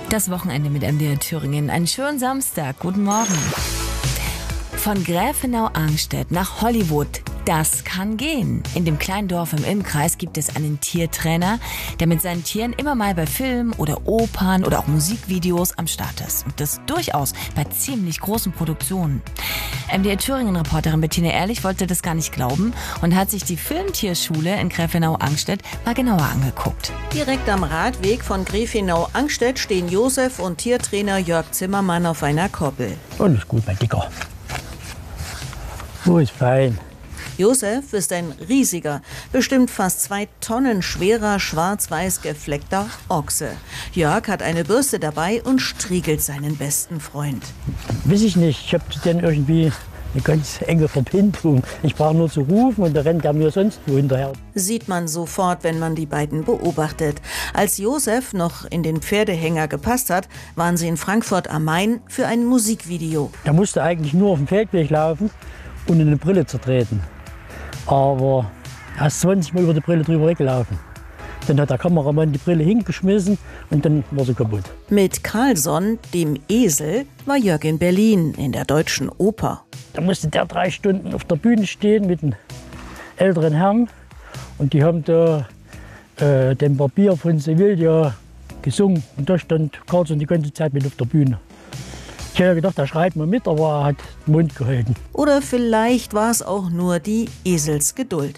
Das Wochenende mit MDR Thüringen. Einen schönen Samstag. Guten Morgen. Von Gräfenau-Arngstedt nach Hollywood. Das kann gehen. In dem kleinen Dorf im Ilm-Kreis gibt es einen Tiertrainer, der mit seinen Tieren immer mal bei Filmen oder Opern oder auch Musikvideos am Start ist. Und das durchaus bei ziemlich großen Produktionen. MDR Thüringen-Reporterin Bettina Ehrlich wollte das gar nicht glauben und hat sich die Filmtierschule in Gräfenau-Arngstedt mal genauer angeguckt. Direkt am Radweg von Gräfenau-Arngstedt stehen Josef und Tiertrainer Jörg Zimmermann auf einer Koppel. Alles gut, mein Dicker. Oh, ist fein. Josef ist ein riesiger, bestimmt fast 2 Tonnen schwerer, schwarz-weiß gefleckter Ochse. Jörg hat eine Bürste dabei und striegelt seinen besten Freund. Weiß ich nicht, ich habe den irgendwie eine ganz enge Verbindung. Ich brauche nur zu rufen und da rennt er mir sonst wo hinterher. Sieht man sofort, wenn man die beiden beobachtet. Als Josef noch in den Pferdehänger gepasst hat, waren sie in Frankfurt am Main für ein Musikvideo. Er musste eigentlich nur auf dem Feldweg laufen und eine Brille zertreten. Aber er ist 20 Mal über die Brille drüber weggelaufen. Dann hat der Kameramann die Brille hingeschmissen und dann war sie kaputt. Mit Carlson, dem Esel, war Jörg in Berlin in der Deutschen Oper. Da musste der 3 Stunden auf der Bühne stehen mit einem älteren Herrn. Und die haben da den Barbier von Sevilla gesungen. Und da stand Carlson die ganze Zeit mit auf der Bühne. Ich hätte gedacht, er schreit mal mit, aber er hat den Mund gehalten. Oder vielleicht war es auch nur die Eselsgeduld.